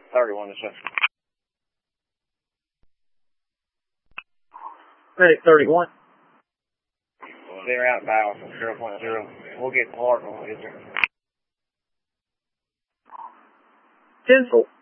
31 to 7. Medic 31. They're outbound from 0.0. We'll get Clark when we get there. Tinsel.